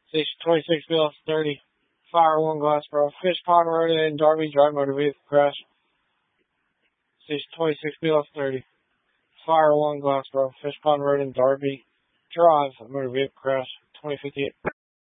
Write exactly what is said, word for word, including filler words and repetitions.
Station twenty-six, B L S thirty, Fire one, Glassboro. Fish Pond Road in Darby, drive motor vehicle crash. Station twenty-six, B L S thirty, Fire one, Glassboro. Fish Pond Road in Darby, drive motor vehicle crash. twenty fifty-eight.